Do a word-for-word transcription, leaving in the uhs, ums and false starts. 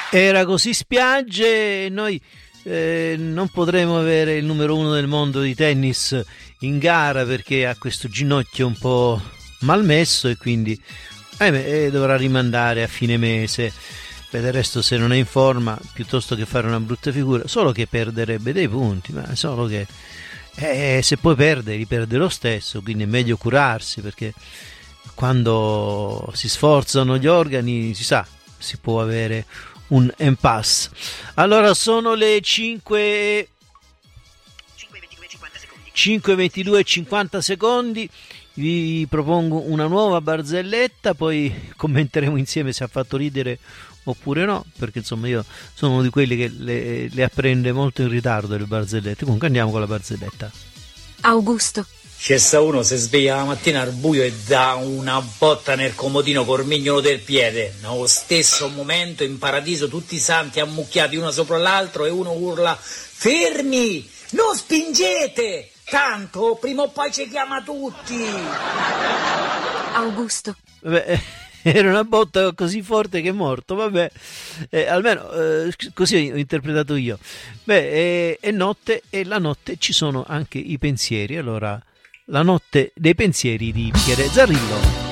Era così spiagge, noi eh, non potremo avere il numero uno del mondo di tennis in gara perché ha questo ginocchio un po' malmesso e quindi eh beh, dovrà rimandare a fine mese. Per del resto, se non è in forma, piuttosto che fare una brutta figura, solo che perderebbe dei punti, ma solo che eh, se poi perde, riperde lo stesso, quindi è meglio curarsi, perché quando si sforzano gli organi, si sa, si può avere un impasse. Allora sono le cinque cinque ventidue e cinquanta secondi. Vi propongo una nuova barzelletta, poi commenteremo insieme se ha fatto ridere oppure no, perché insomma io sono uno di quelli che le, le apprende molto in ritardo le barzellette. Comunque andiamo con la barzelletta. Augusto. C'è sta uno si sveglia la mattina al buio e dà una botta nel comodino col mignolo del piede. Nello stesso momento in paradiso tutti i santi ammucchiati uno sopra l'altro e uno urla: fermi, non spingete, tanto prima o poi ci chiama tutti. Augusto. Vabbè, era una botta così forte che è morto, vabbè, eh, almeno eh, così ho interpretato io. Beh, è, è notte e la notte ci sono anche i pensieri, allora la notte dei pensieri di Pierre Zarrillo.